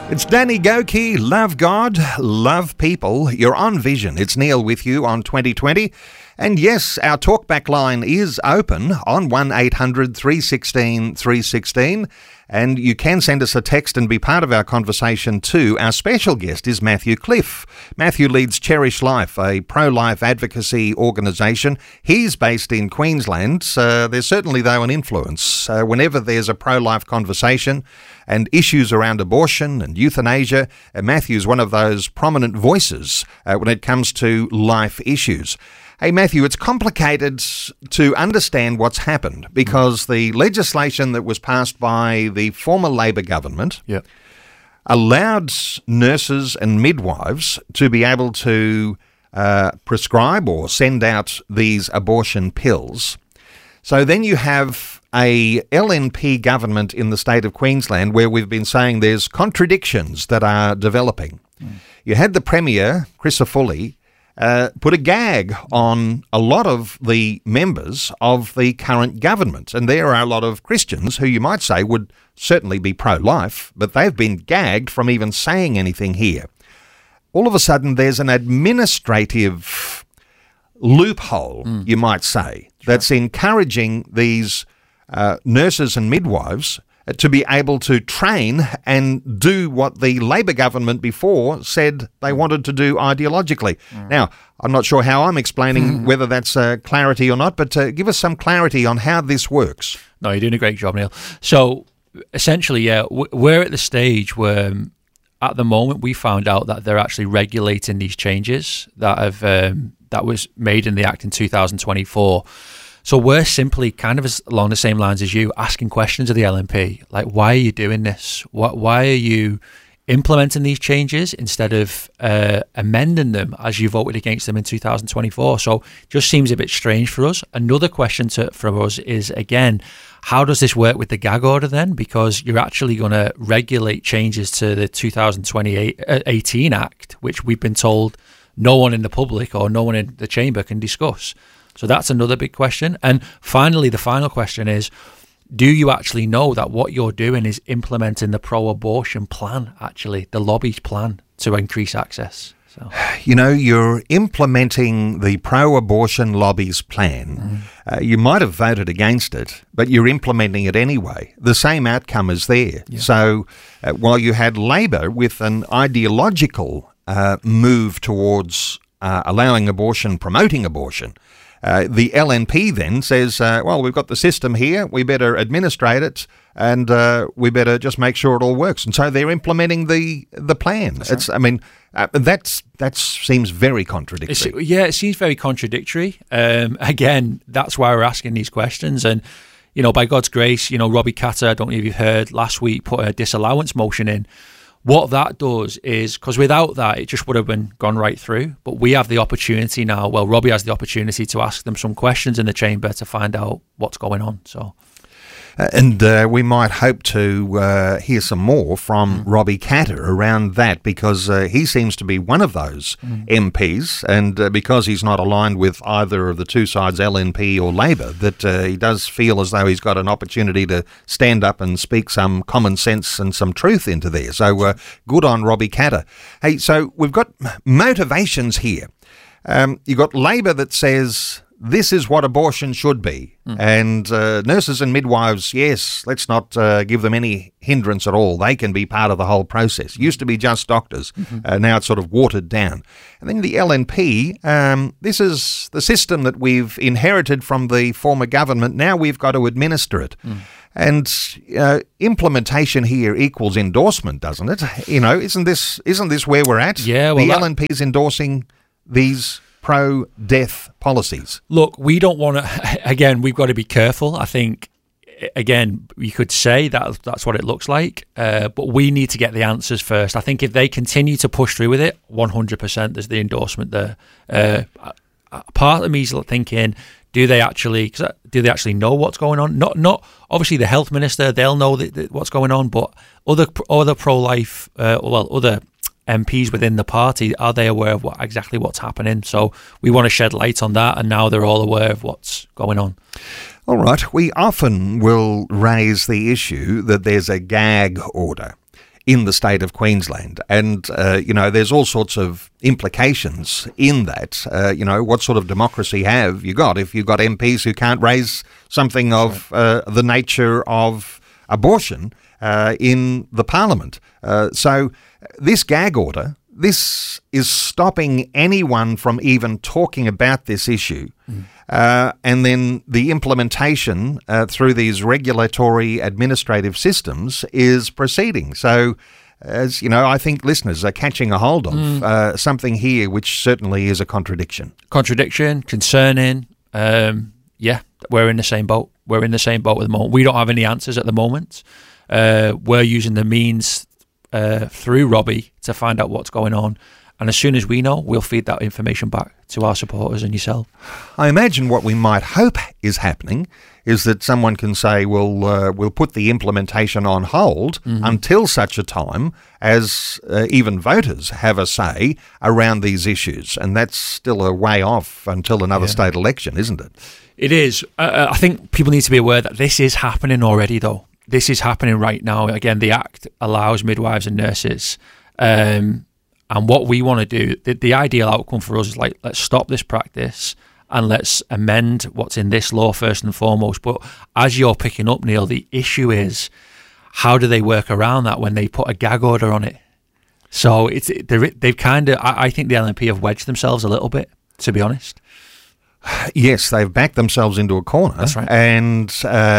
It's Danny Goki. Love God, love people. You're on Vision. It's Neil with you on 2020. And yes, our talkback line is open on 1800 316 316. And you can send us a text and be part of our conversation too. Our special guest is Matthew Cliff. Matthew leads Cherish Life, a pro-life advocacy organisation. He's based in Queensland. There's certainly, though, an influence. Whenever there's a pro-life conversation and issues around abortion and euthanasia, Matthew's one of those prominent voices when it comes to life issues. Hey, Matthew, it's complicated to understand what's happened because the legislation that was passed by the former Labor government allowed nurses and midwives to be able to prescribe or send out these abortion pills. So then you have a LNP government in the state of Queensland where we've been saying there's contradictions that are developing. You had the Premier, Chris Foley, put a gag on a lot of the members of the current government. And there are a lot of Christians who you might say would certainly be pro-life, but they've been gagged from even saying anything here. All of a sudden, there's an administrative loophole, you might say, that's encouraging these nurses and midwives to be able to train and do what the Labor government before said they wanted to do ideologically. Now, I'm not sure how I'm explaining whether that's clarity or not, but give us some clarity on how this works. No, you're doing a great job, Neil. So, essentially, we're at the stage where, at the moment, we found out that they're actually regulating these changes that have that was made in the Act in 2024. So we're simply kind of along the same lines as you, asking questions of the LNP, like, why are you doing this? Why are you implementing these changes instead of amending them as you voted against them in 2024? So it just seems a bit strange for us. Another question from us is, again, how does this work with the gag order then? Because you're actually going to regulate changes to the 2018 Act, which we've been told no one in the public or no one in the chamber can discuss. So that's another big question. And finally, the final question is, do you actually know that what you're doing is implementing the pro-abortion plan, actually, the lobby's plan to increase access? So, you know, you're implementing the pro-abortion lobby's plan. You might have voted against it, but you're implementing it anyway. The same outcome is there. Yeah. So while you had Labor with an ideological move towards allowing abortion, promoting abortion, the LNP then says, well, we've got the system here, we better administrate it, and we better just make sure it all works. And so they're implementing the plan. That seems very contradictory. It seems very contradictory. Again, that's why we're asking these questions. And, you know, by God's grace, you know, Robbie Katter, I don't know if you've heard, last week put a disallowance motion in. What that does is, because without that, it just would have gone right through. But we have the opportunity now. Well, Robbie has the opportunity to ask them some questions in the chamber to find out what's going on. So, and we might hope to hear some more from Robbie Katter around that, because he seems to be one of those MPs, and because he's not aligned with either of the two sides, LNP or Labor, that he does feel as though he's got an opportunity to stand up and speak some common sense and some truth into there. So good on Robbie Katter. Hey, so we've got motivations here. You've got Labor that says this is what abortion should be. And nurses and midwives, yes, let's not give them any hindrance at all. They can be part of the whole process. Used to be just doctors. Now it's sort of watered down. And then the LNP, this is the system that we've inherited from the former government. Now we've got to administer it. And implementation here equals endorsement, doesn't it? You know, isn't this where we're at? Yeah, well, the LNP is endorsing these pro-death policies. Look, we don't want to, again, we've got to be careful. I think, again, we could say that that's what it looks like, but we need to get the answers first. I think if they continue to push through with it, 100% there's the endorsement there. Part of me is thinking, do they actually know what's going on? Not obviously the health minister, they'll know what's going on, but other pro-life, other MPs within the party, are they aware of exactly what's happening? So we want to shed light on that, and now they're all aware of what's going on. All right. We often will raise the issue that there's a gag order. in the state of Queensland. And, there's all sorts of implications in that. What sort of democracy have you got if you've got MPs who can't raise something of the nature of abortion in the parliament? So this gag order, this is stopping anyone from even talking about this issue. And then the implementation through these regulatory administrative systems is proceeding. So, as you know, I think listeners are catching a hold of something here which certainly is a contradiction. Concerning. We're in the same boat. We're in the same boat at the moment. We don't have any answers at the moment. We're using the means through Robbie to find out what's going on. And as soon as we know, we'll feed that information back to our supporters and yourself. I imagine what we might hope is happening is that someone can say, we'll put the implementation on hold until such a time as even voters have a say around these issues. And that's still a way off until another state election, isn't it? It is. I think people need to be aware that this is happening already, though. This is happening right now. Again, the Act allows midwives and nurses. And what we want to do, the ideal outcome for us is like, let's stop this practice and let's amend what's in this law first and foremost. But as you're picking up, Neil, the issue is, how do they work around that when they put a gag order on it? So they've kind of, I think the LNP have wedged themselves a little bit, to be honest. Yes, they've backed themselves into a corner. That's right. And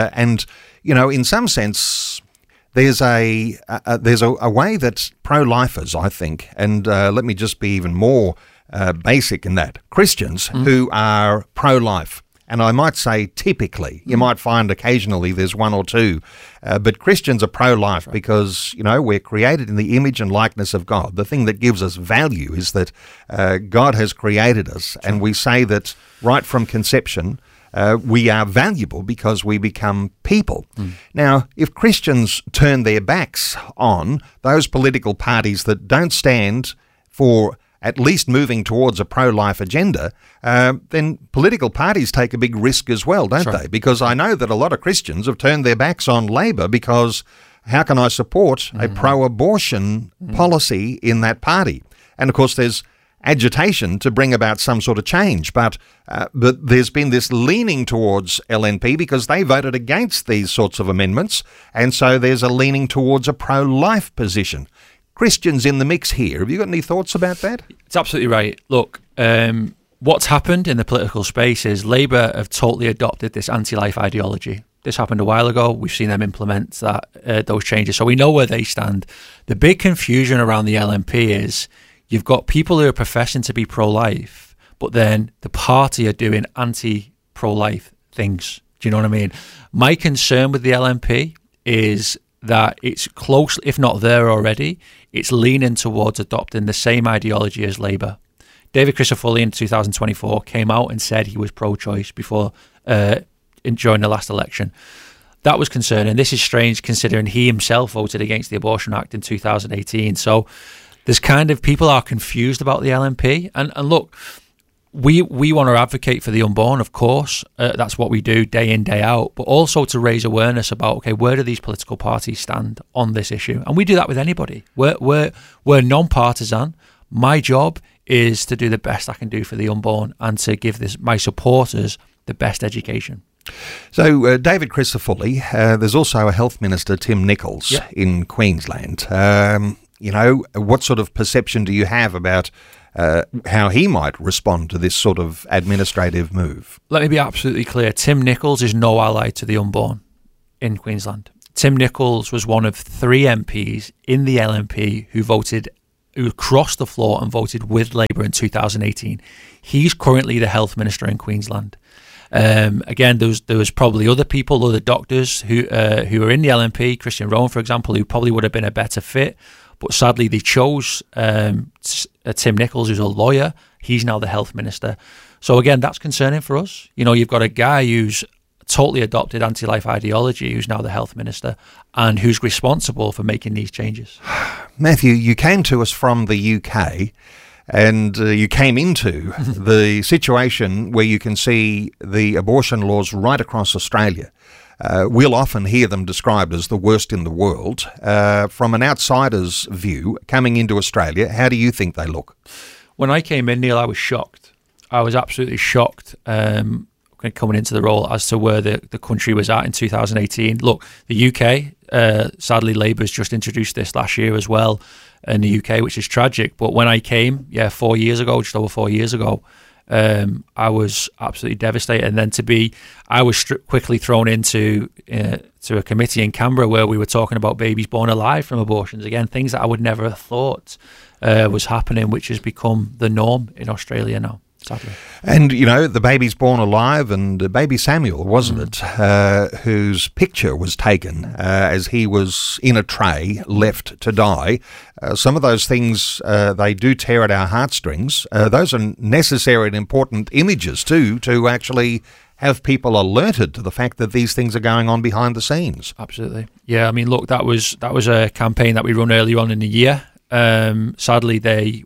in some sense, there's a way that pro-lifers, I think, and let me just be even more basic in that, Christians who are pro-life, and I might say typically, you might find occasionally there's one or two, but Christians are pro-life because, we're created in the image and likeness of God. The thing that gives us value is that God has created us, and we say that right from conception, we are valuable because we become people. Now, if Christians turn their backs on those political parties that don't stand for at least moving towards a pro-life agenda, then political parties take a big risk as well, don't they? Because I know that a lot of Christians have turned their backs on Labor because how can I support a pro-abortion policy in that party? And of course, there's agitation to bring about some sort of change, but there's been this leaning towards LNP because they voted against these sorts of amendments, and so there's a leaning towards a pro-life position. Christians in the mix here. Have you got any thoughts about that? It's absolutely right. Look, what's happened in the political space is Labour have totally adopted this anti-life ideology. This happened a while ago. We've seen them implement those changes, so we know where they stand. The big confusion around the LNP is you've got people who are professing to be pro-life, but then the party are doing anti-pro-life things. Do you know what I mean? My concern with the LNP is that it's close, if not there already, it's leaning towards adopting the same ideology as Labour. David Crisafulli in 2024 came out and said he was pro-choice before during the last election. That was concerning. This is strange considering he himself voted against the Abortion Act in 2018. So there's kind of, people are confused about the LNP. And look, we want to advocate for the unborn, of course. That's what we do day in, day out. But also to raise awareness about, okay, where do these political parties stand on this issue? And we do that with anybody. We're non-partisan. My job is to do the best I can do for the unborn and to give my supporters the best education. So, David Crisafulli, there's also a Health Minister, Tim Nicholls, in Queensland. What sort of perception do you have about how he might respond to this sort of administrative move? Let me be absolutely clear. Tim Nicholls is no ally to the unborn in Queensland. Tim Nicholls was one of 3 MPs in the LNP who crossed the floor and voted with Labour in 2018. He's currently the Health Minister in Queensland. Again, there was probably other people, other doctors who are in the LNP, Christian Rowan, for example, who probably would have been a better fit. But sadly, they chose Tim Nicholls, who's a lawyer. He's now the Health Minister. So again, that's concerning for us. You've got a guy who's totally adopted anti-life ideology, who's now the Health Minister, and who's responsible for making these changes. Matthew, you came to us from the UK, and you came into the situation where you can see the abortion laws right across Australia. we'll often hear them described as the worst in the world. From an outsider's view, coming into Australia, how do you think they look? When I came in, Neil, I was shocked. I was absolutely shocked coming into the role as to where the country was at in 2018. Look, the UK, sadly, Labour's just introduced this last year as well in the UK, which is tragic. But when I came, just over 4 years ago, I was absolutely devastated. And then I was quickly thrown into to a committee in Canberra where we were talking about babies born alive from abortions. Again, things that I would never have thought was happening, which has become the norm in Australia now, sadly. And, the baby's born alive, and baby Samuel, wasn't it, whose picture was taken as he was in a tray, left to die. Some of those things, they do tear at our heartstrings. Those are necessary and important images, too, to actually have people alerted to the fact that these things are going on behind the scenes. Absolutely. Yeah, I mean, look, that was a campaign that we run earlier on in the year. Sadly, the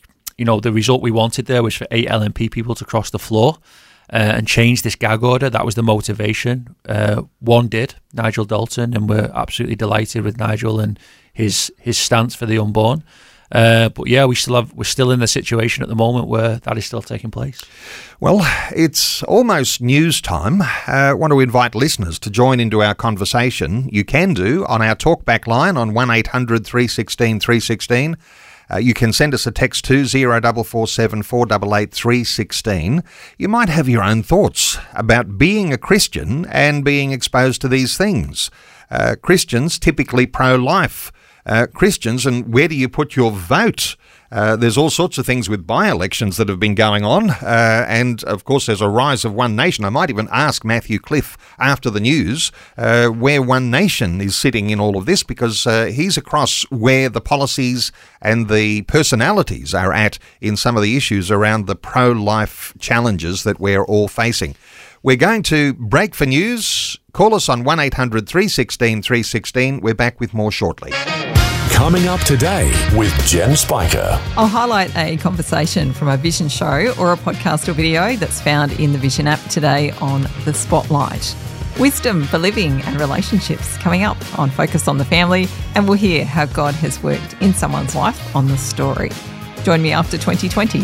result we wanted there was for 8 LNP people to cross the floor and change this gag order. That was the motivation. One did, Nigel Dalton, and we're absolutely delighted with Nigel and his stance for the unborn. But yeah, we're still in the situation at the moment where that is still taking place. Well, it's almost news time. I want to invite listeners to join into our conversation. You can do on our talkback line on 1800 316 316. You can send us a text to 0447 488 316. You might have your own thoughts about being a Christian and being exposed to these things. Christians typically pro-life. Christians, and where do you put your vote? There's all sorts of things with by-elections that have been going on, and of course there's a rise of One Nation. I might even ask Matthew Cliff after the news where One Nation is sitting in all of this, because he's across where the policies and the personalities are at in some of the issues around the pro-life challenges that we're all facing. We're going to break for news. Call us on 1800 316 316. We're back with more shortly. Coming up today with Jen Spiker. I'll highlight a conversation from a Vision show or a podcast or video that's found in the Vision app today on The Spotlight. Wisdom for living and relationships coming up on Focus on the Family, and we'll hear how God has worked in someone's life on The Story. Join me after 2020.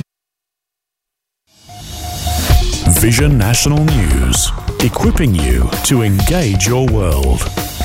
Vision National News, equipping you to engage your world.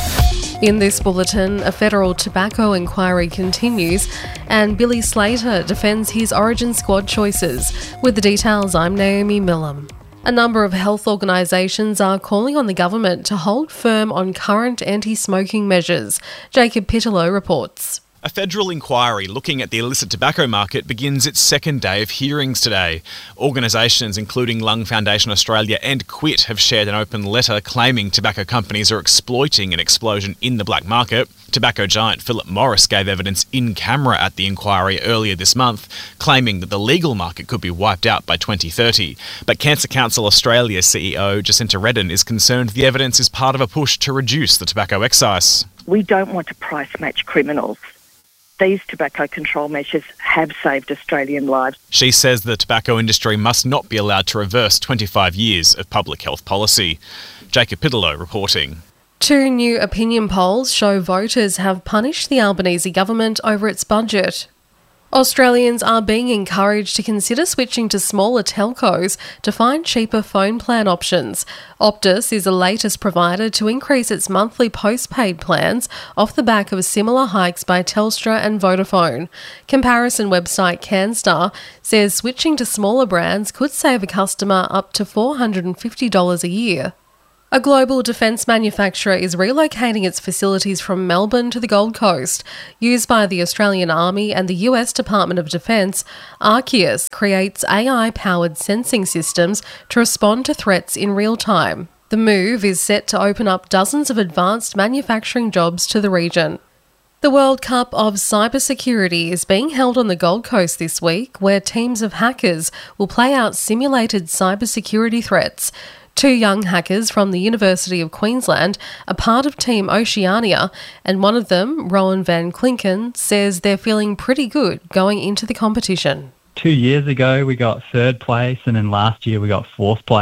In this bulletin, a federal tobacco inquiry continues and Billy Slater defends his Origin squad choices. With the details, I'm Naomi Millam. A number of health organisations are calling on the government to hold firm on current anti-smoking measures. Jacob Pitterlow reports. A federal inquiry looking at the illicit tobacco market begins its second day of hearings today. Organisations including Lung Foundation Australia and Quit have shared an open letter claiming tobacco companies are exploiting an explosion in the black market. Tobacco giant Philip Morris gave evidence in camera at the inquiry earlier this month, claiming that the legal market could be wiped out by 2030. But Cancer Council Australia CEO Jacinta Redden is concerned the evidence is part of a push to reduce the tobacco excise. We don't want to price match criminals. These tobacco control measures have saved Australian lives. She says the tobacco industry must not be allowed to reverse 25 years of public health policy. Jacob Pitterlow reporting. 2 new opinion polls show voters have punished the Albanese government over its budget. Australians are being encouraged to consider switching to smaller telcos to find cheaper phone plan options. Optus is the latest provider to increase its monthly postpaid plans off the back of similar hikes by Telstra and Vodafone. Comparison website CanStar says switching to smaller brands could save a customer up to $450 a year. A global defence manufacturer is relocating its facilities from Melbourne to the Gold Coast. Used by the Australian Army and the US Department of Defence, Arceus creates AI-powered sensing systems to respond to threats in real time. The move is set to open up dozens of advanced manufacturing jobs to the region. The World Cup of Cybersecurity is being held on the Gold Coast this week, where teams of hackers will play out simulated cybersecurity threats. 2 young hackers from the University of Queensland are part of Team Oceania, and one of them, Rowan Van Klinken, says they're feeling pretty good going into the competition. 2 years ago we got 3rd place, and then last year we got 4th place.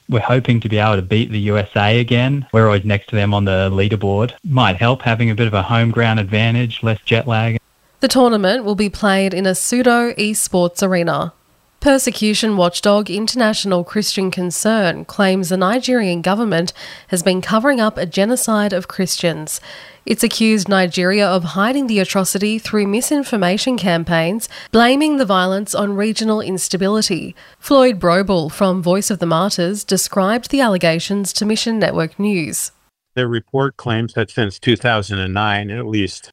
We're hoping to be able to beat the USA again. We're always next to them on the leaderboard. Might help having a bit of a home ground advantage, less jet lag. The tournament will be played in a pseudo esports arena. Persecution watchdog International Christian Concern claims the Nigerian government has been covering up a genocide of Christians. It's accused Nigeria of hiding the atrocity through misinformation campaigns, blaming the violence on regional instability. Floyd Broble from Voice of the Martyrs described the allegations to Mission Network News. The report claims that since 2009, at least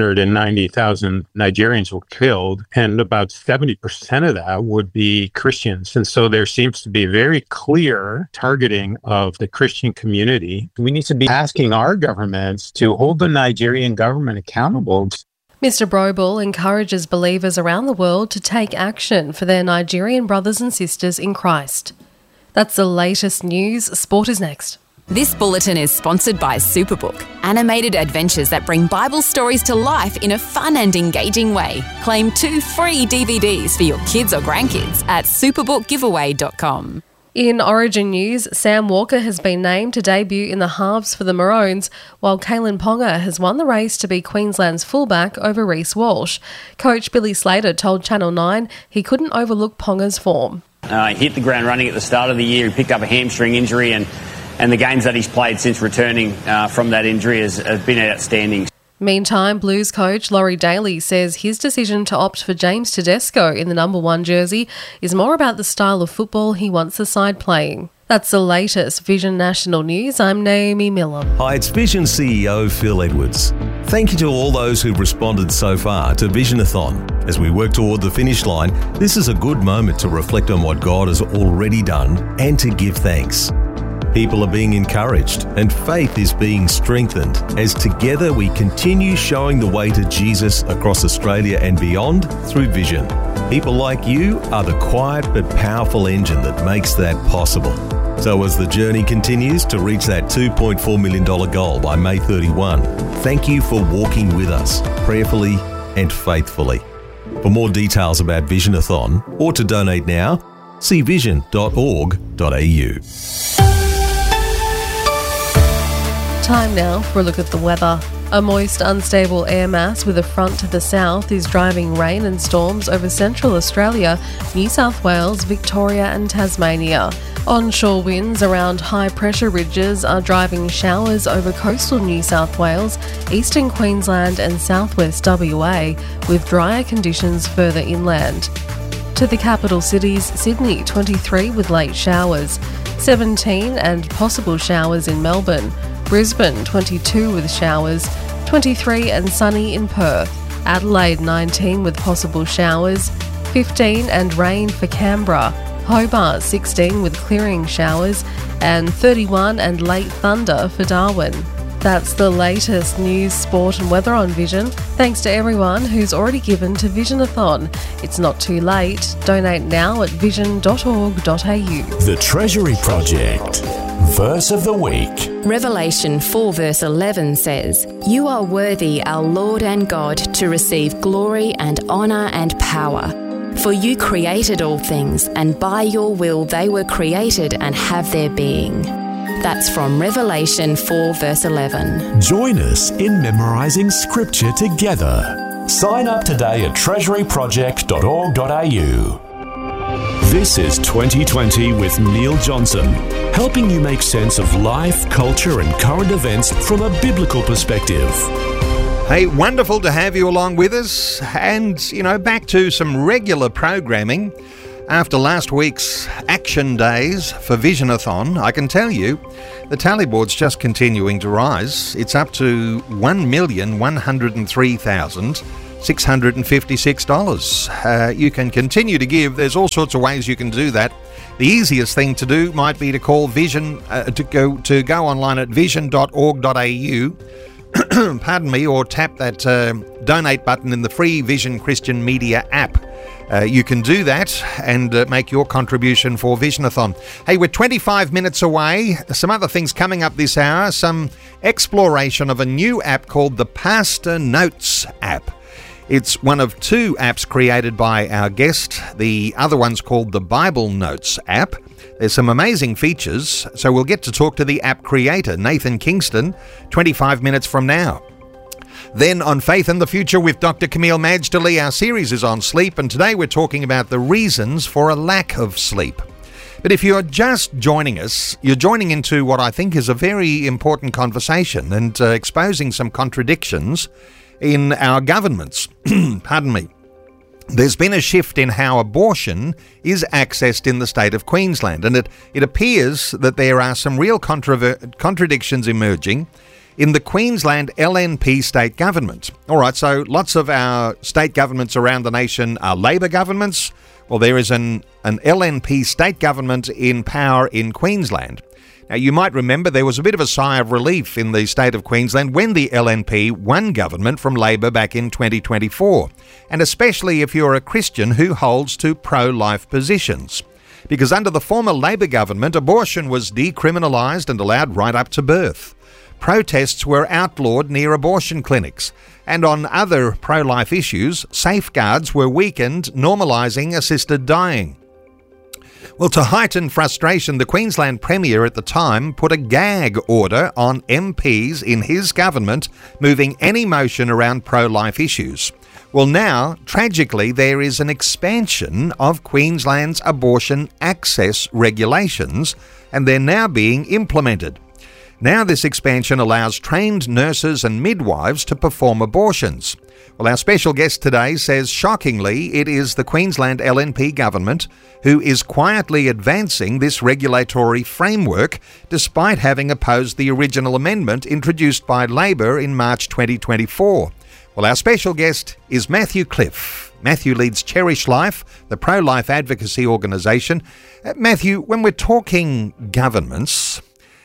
190,000 Nigerians were killed, and about 70% of that would be Christians. And so there seems to be very clear targeting of the Christian community. We need to be asking our governments to hold the Nigerian government accountable. Mr. Broble encourages believers around the world to take action for their Nigerian brothers and sisters in Christ. That's the latest news. Sport is next. This bulletin is sponsored by Superbook, animated adventures that bring Bible stories to life in a fun and engaging way. Claim 2 free DVDs for your kids or grandkids at superbookgiveaway.com. In Origin news, Sam Walker has been named to debut in the halves for the Maroons, while Kalen Ponga has won the race to be Queensland's fullback over Reece Walsh. Coach Billy Slater told Channel 9 he couldn't overlook Ponga's form. He hit the ground running at the start of the year. He picked up a hamstring injury and the games that he's played since returning from that injury have been outstanding. Meantime, Blues coach Laurie Daly says his decision to opt for James Tedesco in the number 1 jersey is more about the style of football he wants the side playing. That's the latest Vision National News. I'm Naomi Miller. Hi, it's Vision CEO Phil Edwards. Thank you to all those who've responded so far to Visionathon. As we work toward the finish line, this is a good moment to reflect on what God has already done and to give thanks. People are being encouraged and faith is being strengthened as together we continue showing the way to Jesus across Australia and beyond through Vision. People like you are the quiet but powerful engine that makes that possible. So as the journey continues to reach that $2.4 million goal by May 31, thank you for walking with us prayerfully and faithfully. For more details about Visionathon or to donate now, see vision.org.au. Time now for a look at the weather. A moist, unstable air mass with a front to the south is driving rain and storms over central Australia, New South Wales, Victoria and Tasmania. Onshore winds around high-pressure ridges are driving showers over coastal New South Wales, eastern Queensland and southwest WA, with drier conditions further inland. To the capital cities, Sydney 23 with late showers, 17 and possible showers in Melbourne, Brisbane 22 with showers, 23 and sunny in Perth, Adelaide 19 with possible showers, 15 and rain for Canberra, Hobart 16 with clearing showers, and 31 and late thunder for Darwin. That's the latest news, sport and weather on Vision. Thanks to everyone who's already given to Visionathon. It's not too late. Donate now at vision.org.au. The Treasury Project. Verse of the Week. Revelation 4 verse 11 says, "You are worthy, our Lord and God, to receive glory and honour and power. For you created all things, and by your will they were created and have their being." That's from Revelation 4 verse 11. Join us in memorising Scripture together. Sign up today at treasuryproject.org.au. This is 2020 with Neil Johnson, helping you make sense of life, culture and current events from a biblical perspective. Hey, wonderful to have you along with us. And, back to some regular programming. After last week's action days for Visionathon, I can tell you the tally board's just continuing to rise. It's up to $1,103,656. You can continue to give. There's all sorts of ways you can do that. The easiest thing to do might be to call Vision, to go online at vision.org.au. Pardon me, or tap that donate button in the free Vision Christian Media app. You can do that and make your contribution for Visionathon. Hey, we're 25 minutes away. Some other things coming up this hour. Some exploration of a new app called the Pastor Notes app. It's one of two apps created by our guest. The other one's called the Bible Notes app. There's some amazing features, so we'll get to talk to the app creator, Nathan Kingston, 25 minutes from now. Then on Faith and the Future with Dr. Camille Majdali, our series is on sleep, and today we're talking about the reasons for a lack of sleep. But if you're just joining us, you're joining into what I think is a very important conversation and exposing some contradictions in our governments. Pardon me. There's been a shift in how abortion is accessed in the state of Queensland, and it appears that there are some real contradictions emerging in the Queensland LNP state government. All right, so lots of our state governments around the nation are Labor governments. Well, there is an LNP state government in power in Queensland. Now, you might remember there was a bit of a sigh of relief in the state of Queensland when the LNP won government from Labor back in 2024, and especially if you're a Christian who holds to pro-life positions. Because under the former Labor government, abortion was decriminalised and allowed right up to birth. Protests were outlawed near abortion clinics, and on other pro-life issues, safeguards were weakened, normalising assisted dying. Well, to heighten frustration, the Queensland Premier at the time put a gag order on MPs in his government moving any motion around pro-life issues. Well, now, tragically, there is an expansion of Queensland's abortion access regulations, and they're now being implemented. Now this expansion allows trained nurses and midwives to perform abortions. Well, our special guest today says, shockingly, it is the Queensland LNP government who is quietly advancing this regulatory framework despite having opposed the original amendment introduced by Labor in March 2024. Well, our special guest is Matthew Cliff. Matthew leads Cherish Life, the pro-life advocacy organisation. Matthew, when we're talking governments,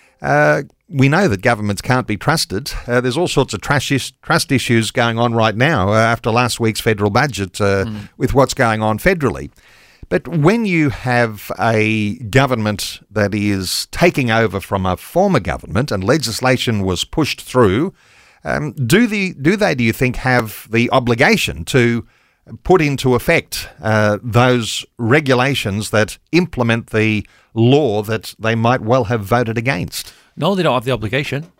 we know that governments can't be trusted. There's all sorts of trust issues going on right now after last week's federal budget with what's going on federally. But when you have a government that is taking over from a former government and legislation was pushed through, do you think, have the obligation to put into effect those regulations that implement the law that they might well have voted against? No, they don't have the obligation.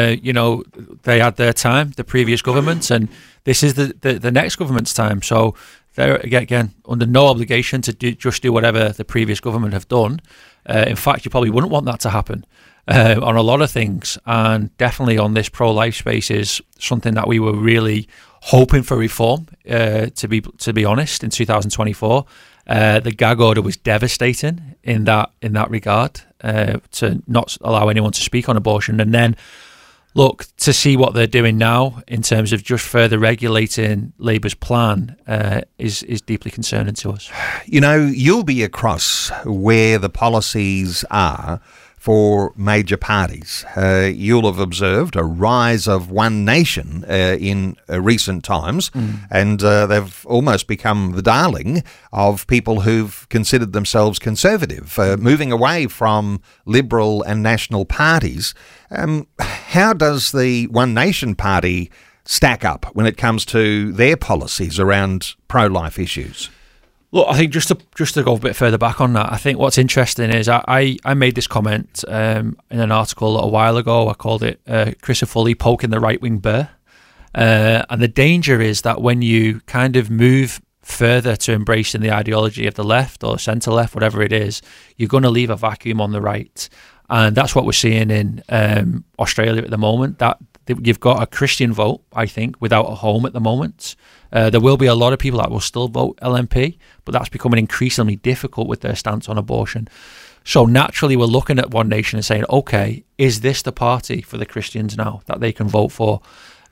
They had their time, the previous government, and this is the next government's time. So they're, again, under no obligation to just do whatever the previous government have done. In fact, you probably wouldn't want that to happen on a lot of things, and definitely on this pro-life space is something that we were really hoping for reform, to be honest, in 2024. The gag order was devastating in that regard, to not allow anyone to speak on abortion. And then, look, to see what they're doing now in terms of just further regulating Labour's plan is deeply concerning to us. You know, you'll be across where the policies are for major parties. You'll have observed a rise of One Nation in recent times, and they've almost become the darling of people who've considered themselves conservative, moving away from Liberal and National parties. How does the One Nation party stack up when it comes to their policies around pro-life issues? Look, I think just to go a bit further back on that, I think what's interesting is I made this comment in an article a little while ago. I called it Chris Foley poking the right-wing bear. And the danger is that when you kind of move further to embracing the ideology of the left or centre-left, whatever it is, you're going to leave a vacuum on the right. And that's what we're seeing in Australia at the moment, that you've got a Christian vote, I think, without a home at the moment. There will be a lot of people that will still vote LNP, but that's becoming increasingly difficult with their stance on abortion. So naturally, we're looking at One Nation and saying, okay, is this the party for the Christians now that they can vote for?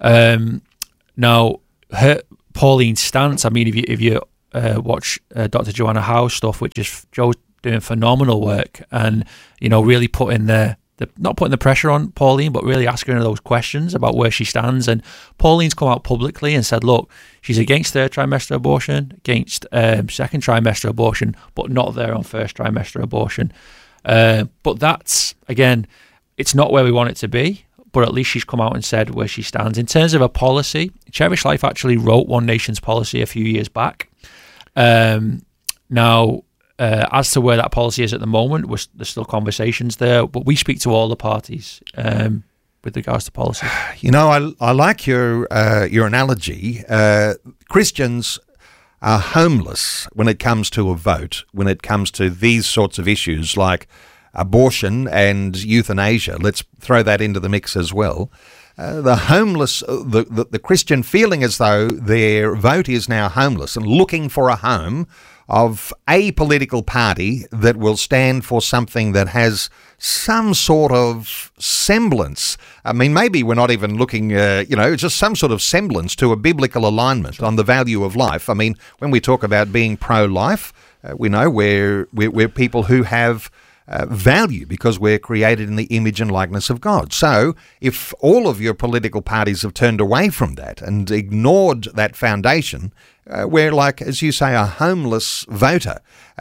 Now, Pauline's stance, I mean, if you watch Dr. Joanna Howe's stuff, which is Joe's doing phenomenal work and, really putting not putting the pressure on Pauline, but really asking her those questions about where she stands. And Pauline's come out publicly and said, look, she's against third trimester abortion, against second trimester abortion, but not there on first trimester abortion. But that's, again, it's not where we want it to be. but at least she's come out and said where she stands. In terms of a policy, Cherish Life actually wrote One Nation's policy a few years back. Now, as to where that policy is at the moment, there's still conversations there, but we speak to all the parties with regards to policy. You know, I like your analogy. Christians are homeless when it comes to a vote, when it comes to these sorts of issues like abortion and euthanasia. Let's throw that into the mix as well. The homeless, the Christian feeling as though their vote is now homeless and looking for a home of a political party that will stand for something that has some sort of semblance. I mean, maybe we're not even looking, just some sort of semblance to a biblical alignment on the value of life. I mean, when we talk about being pro-life, we know we're people who have value because we're created in the image and likeness of God. So if all of your political parties have turned away from that and ignored that foundation, we're like, as you say, a homeless voter.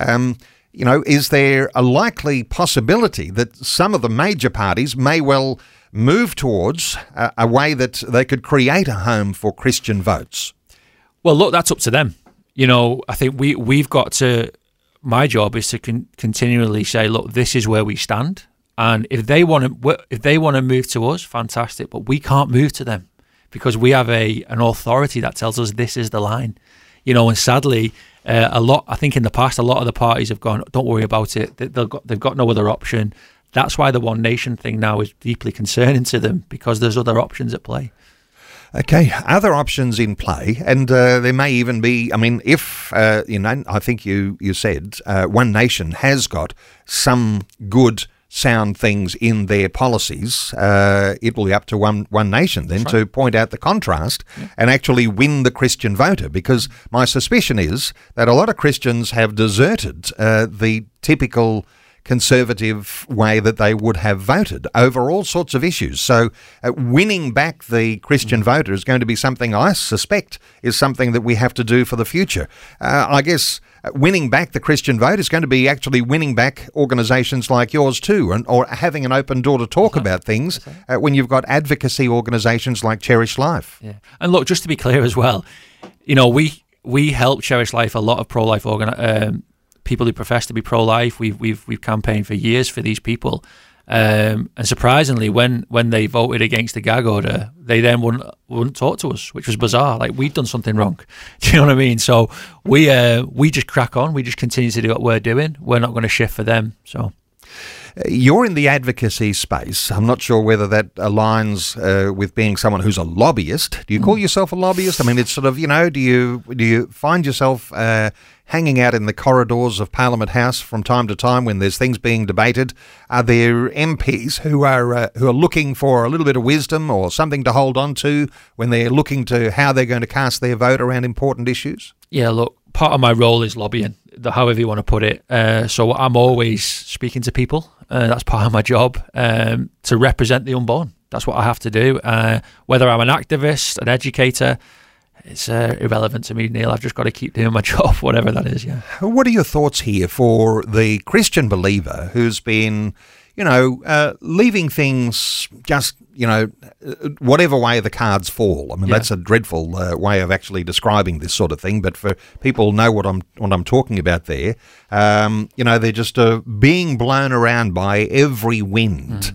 Is there a likely possibility that some of the major parties may well move towards a way that they could create a home for Christian votes? Well, look, that's up to them. I think we've got to... My job is to continually say, look, this is where we stand, and if they want to move to us, fantastic. But we can't move to them because we have an authority that tells us this is the line. And sadly, I think in the past, a lot of the parties have gone, don't worry about it. They've got no other option. That's why the One Nation thing now is deeply concerning to them because there's other options at play. Okay, other options in play, and there may even be, I mean, if, I think you said One Nation has got some good, sound things in their policies, it will be up to One Nation then to point out the contrast and actually win the Christian voter, because my suspicion is that a lot of Christians have deserted the typical conservative way that they would have voted over all sorts of issues. So winning back the Christian voter is going to be something I suspect is something that we have to do for the future. I guess winning back the Christian vote is going to be actually winning back organisations like yours too, or having an open door to talk about things when you've got advocacy organisations like Cherish Life. Yeah. And look, just to be clear as well, we help Cherish Life, a lot of pro-life people who profess to be pro-life. We've campaigned for years for these people, and surprisingly, when they voted against the gag order, they then wouldn't talk to us, which was bizarre. Like we'd done something wrong. Do you know what I mean? So we just crack on. We just continue to do what we're doing. We're not going to shift for them. So. You're in the advocacy space. I'm not sure whether that aligns with being someone who's a lobbyist. Do you call yourself a lobbyist? I mean, it's sort of, do you find yourself hanging out in the corridors of Parliament House from time to time when there's things being debated? Are there MPs who are looking for a little bit of wisdom or something to hold on to when they're looking to how they're going to cast their vote around important issues? Yeah, look, part of my role is lobbying, however you want to put it. So I'm always speaking to people. That's part of my job, to represent the unborn. That's what I have to do. Whether I'm an activist, an educator, it's irrelevant to me, Neil. I've just got to keep doing my job, whatever that is, yeah. What are your thoughts here for the Christian believer who's been, leaving things just, whatever way the cards fall? I mean, that's a dreadful way of actually describing this sort of thing, but for people who know what I'm talking about there, they're just being blown around by every wind,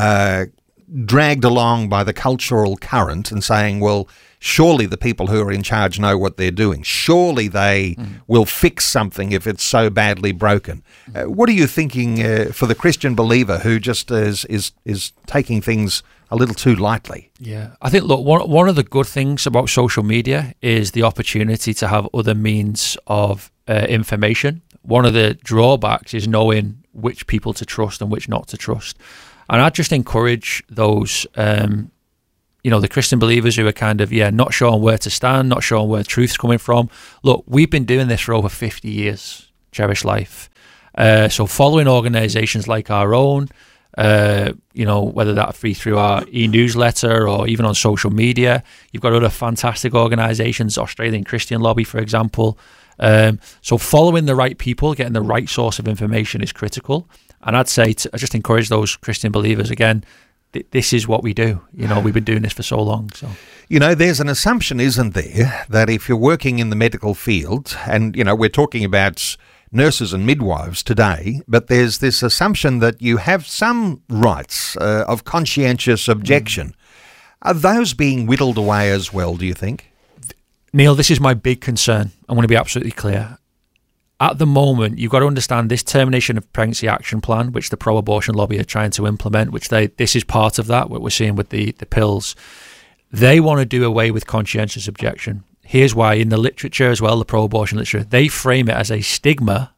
dragged along by the cultural current and saying, well, surely the people who are in charge know what they're doing. Surely they will fix something if it's so badly broken. What are you thinking for the Christian believer who just is taking things a little too lightly? Yeah, I think, look, one of the good things about social media is the opportunity to have other means of information. One of the drawbacks is knowing which people to trust and which not to trust. And I just encourage those, the Christian believers who are kind of, not sure on where to stand, not sure on where truth's coming from. Look, we've been doing this for over 50 years, Cherish Life. So following organisations like our own, whether that be through our e-newsletter or even on social media, you've got other fantastic organisations, Australian Christian Lobby, for example. So following the right people, getting the right source of information is critical. And I'd say I just encourage those Christian believers, again, this is what we do. We've been doing this for so long. So, there's an assumption, isn't there, that if you're working in the medical field, and, we're talking about nurses and midwives today, but there's this assumption that you have some rights of conscientious objection. Are those being whittled away as well, do you think? Neil, this is my big concern. I want to be absolutely clear. At the moment, you've got to understand this termination of pregnancy action plan, which the pro-abortion lobby are trying to implement, this is part of that, what we're seeing with the pills. They want to do away with conscientious objection. Here's why. In the literature as well, the pro-abortion literature, they frame it as a stigma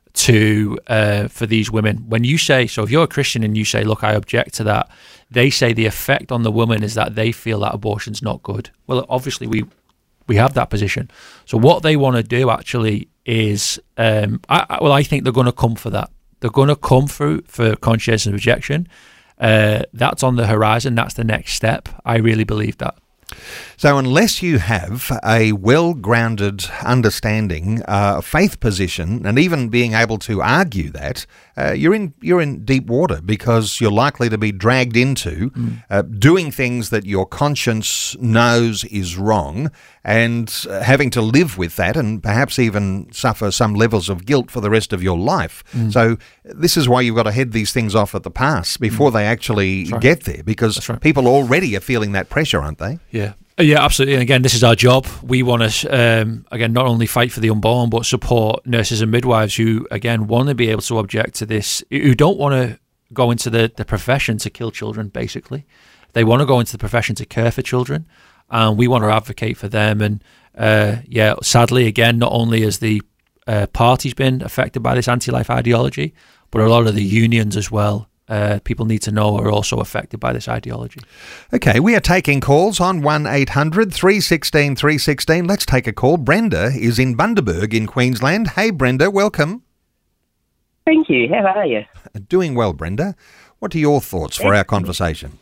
for these women. When you say, so if you're a Christian and you say, look, I object to that, they say the effect on the woman is that they feel that abortion's not good. Well, obviously we have that position. So what they want to do actually is, I think they're going to come for that. They're going to come through for conscientious objection. That's on the horizon. That's the next step. I really believe that. So unless you have a well-grounded understanding, faith position, and even being able to argue that, you're in deep water, because you're likely to be dragged into doing things that your conscience knows is wrong, and having to live with that, and perhaps even suffer some levels of guilt for the rest of your life. So this is why you've got to head these things off at the pass before they actually get there, because people already are feeling that pressure, aren't they? Yeah, absolutely. And again, this is our job. We want to, again, not only fight for the unborn, but support nurses and midwives who, again, want to be able to object to this, who don't want to go into the profession to kill children, basically. They want to go into the profession to care for children, and we want to advocate for them. And, sadly, again, not only has the party's been affected by this anti-life ideology, but a lot of the unions as well. People need to know are also affected by this ideology. Okay, we are taking calls on 1800 316 316. Let's take a call. Brenda is in Bundaberg in Queensland. Hey, Brenda, welcome. Thank you. How are you? Doing well, Brenda. What are your thoughts for our conversation?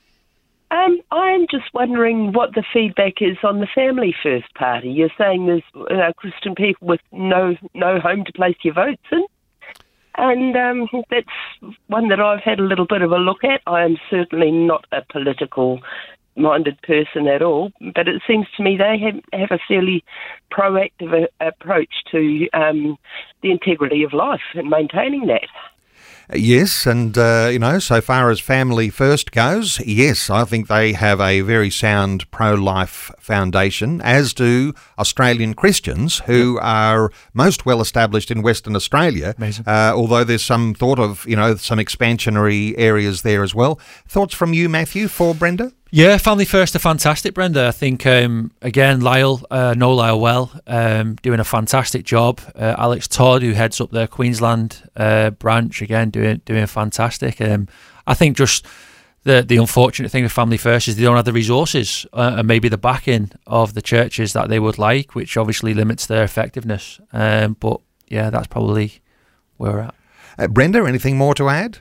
I'm just wondering what the feedback is on the Family First Party. You're saying there's Christian people with no home to place your votes in? And that's one that I've had a little bit of a look at. I am certainly not a political-minded person at all, but it seems to me they have a fairly proactive approach to the integrity of life and maintaining that. Yes, and, so far as Family First goes, yes, I think they have a very sound pro-life foundation, as do Australian Christians, who are most well established in Western Australia, although there's some thought of, some expansionary areas there as well. Thoughts from you, Matthew, for Brenda? Yeah, Family First are fantastic, Brenda. I think, again, Lyle, know Lyle well, doing a fantastic job. Alex Todd, who heads up their Queensland branch, again, doing fantastic. I think just the unfortunate thing with Family First is they don't have the resources and maybe the backing of the churches that they would like, which obviously limits their effectiveness. But, yeah, that's probably where we're at. Brenda, anything more to add?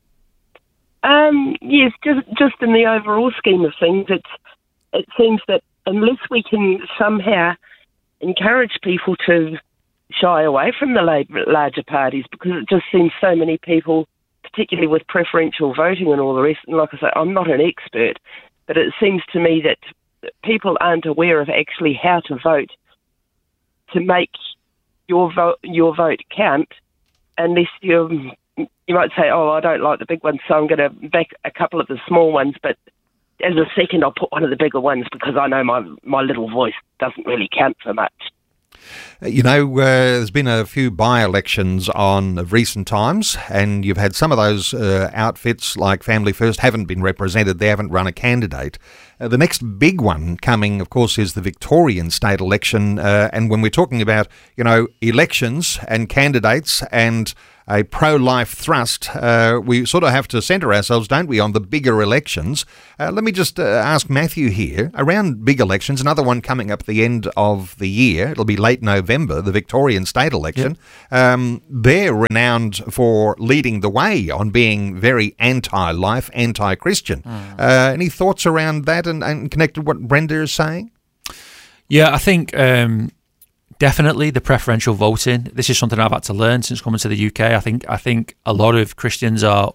Yes, just in the overall scheme of things, it seems that unless we can somehow encourage people to shy away from the larger parties, because it just seems so many people, particularly with preferential voting and all the rest, and like I say, I'm not an expert, but it seems to me that people aren't aware of actually how to vote to make your vote count, unless you might say, I don't like the big ones, so I'm going to back a couple of the small ones, but as a second I'll put one of the bigger ones because I know my little voice doesn't really count for much. There's been a few by-elections of recent times, and you've had some of those outfits like Family First haven't been represented. They haven't run a candidate. The next big one coming, of course, is the Victorian state election. And when we're talking about, elections and candidates and a pro-life thrust, we sort of have to centre ourselves, don't we, on the bigger elections. Let me just ask Matthew here, around big elections, another one coming up at the end of the year, it'll be late November, the Victorian state election. Yep. They're renowned for leading the way on being very anti-life, anti-Christian. Any thoughts around that and connected to what Brenda is saying? Yeah, I think definitely the preferential voting. This is something I've had to learn since coming to the UK. I think a lot of Christians are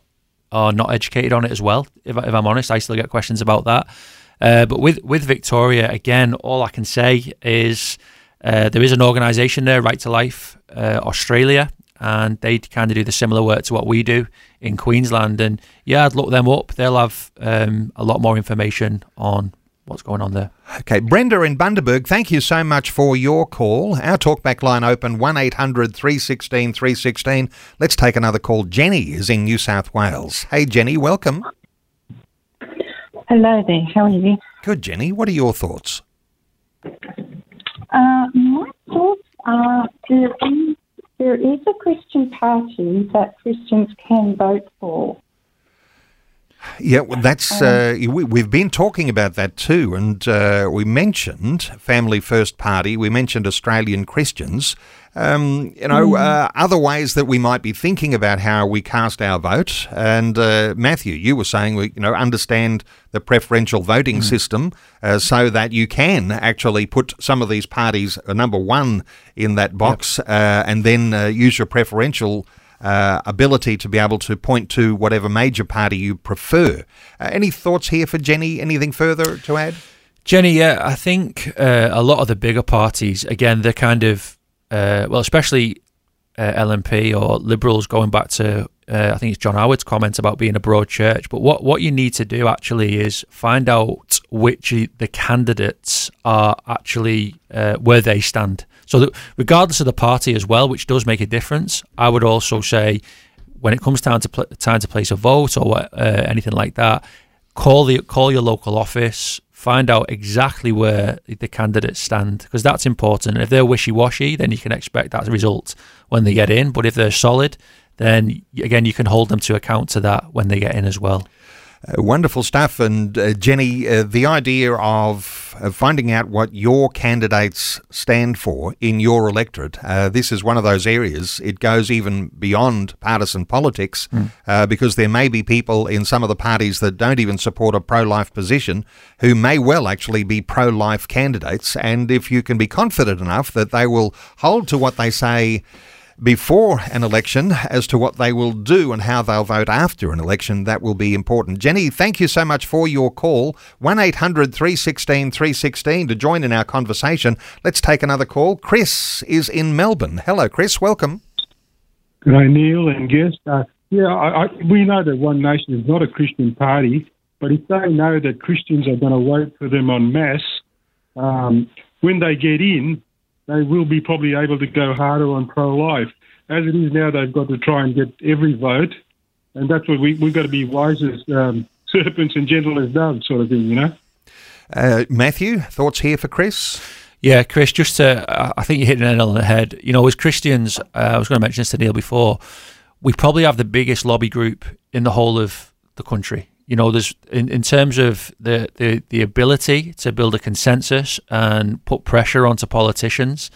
are not educated on it as well. If I'm honest, I still get questions about that. But with Victoria, again, all I can say is there is an organisation there, Right to Life Australia, and they kind of do the similar work to what we do in Queensland. And yeah, I'd look them up. They'll have a lot more information on what's going on there. Okay, Brenda in Bundaberg, thank you so much for your call. Our talkback line open 1800 316 316. Let's take another call. Jenny is in New South Wales. Hey Jenny, welcome. Hello there, how are you? Good, Jenny. What are your thoughts? My thoughts are there is a Christian party that Christians can vote for. Yeah, well, that's we've been talking about that too, and we mentioned Family First Party, we mentioned Australian Christians, other ways that we might be thinking about how we cast our vote. And Matthew, you were saying we understand the preferential voting system so that you can actually put some of these parties number one in that box, and then use your preferential ability to be able to point to whatever major party you prefer. Any thoughts here for Jenny? Anything further to add? Jenny, yeah, I think a lot of the bigger parties, again, they're kind of, especially LNP or Liberals, going back to, I think it's John Howard's comment about being a broad church. But what you need to do actually is find out which the candidates are actually where they stand. So that regardless of the party as well, which does make a difference, I would also say when it comes time to place a vote or anything like that, call your local office, find out exactly where the candidates stand, because that's important. If they're wishy-washy, then you can expect that result when they get in. But if they're solid, then again you can hold them to account to that when they get in as well. Wonderful stuff. And Jenny, the idea of finding out what your candidates stand for in your electorate, this is one of those areas. It goes even beyond partisan politics because there may be people in some of the parties that don't even support a pro-life position who may well actually be pro-life candidates. And if you can be confident enough that they will hold to what they say before an election as to what they will do and how they'll vote after an election, that will be important. Jenny, thank you so much for your call. 1800 316 316 to join in our conversation. Let's take another call. Chris is in Melbourne. Hello, Chris. Welcome. Good day, Neil and guest. We know that One Nation is not a Christian party, but if they know that Christians are going to vote for them en masse, when they get in, they will be probably able to go harder on pro-life. As it is now, they've got to try and get every vote, and that's what we've got to be wise as serpents and gentle as doves sort of thing, Matthew, thoughts here for Chris? Yeah, Chris, I think you're hitting the nail on the head. As Christians, I was going to mention this to Neil before, we probably have the biggest lobby group in the whole of the country. There's in terms of the ability to build a consensus and put pressure onto politicians,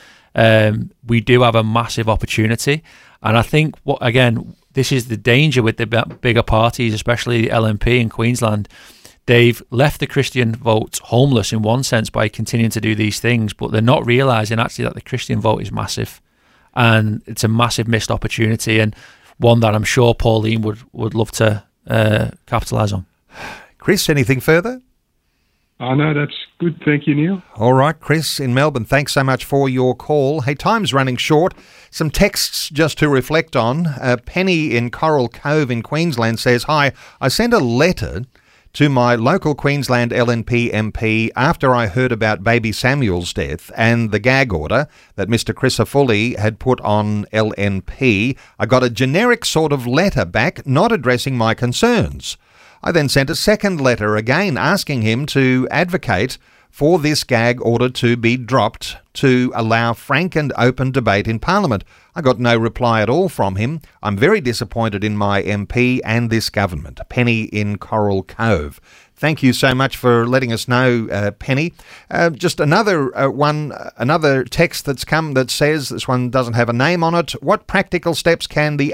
we do have a massive opportunity. And I think this is the danger with the bigger parties, especially the LNP in Queensland. They've left the Christian vote homeless in one sense by continuing to do these things, but they're not realising actually that the Christian vote is massive, and it's a massive missed opportunity, and one that I'm sure Pauline would love to capitalise on. Chris, anything further? No, that's good. Thank you, Neil. All right, Chris in Melbourne, thanks so much for your call. Hey, time's running short. Some texts just to reflect on. Penny in Coral Cove in Queensland says, "Hi, I sent a letter to my local Queensland LNP MP after I heard about baby Samuel's death and the gag order that Mr. Crisafulli had put on LNP. I got a generic sort of letter back not addressing my concerns. I then sent a second letter again asking him to advocate for this gag order to be dropped to allow frank and open debate in Parliament. I got no reply at all from him. I'm very disappointed in my MP and this government." Penny in Coral Cove. Thank you so much for letting us know, Penny. Just another text that's come that says, this one doesn't have a name on it, "What practical steps can the